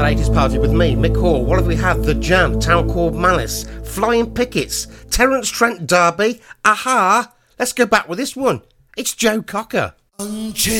80s Party with me, Mick Hall. What have we had? The Jam, Town Called Malice, Flying Pickets, Terence Trent D'Arby, Aha. Let's go back with this one. It's Joe Cocker.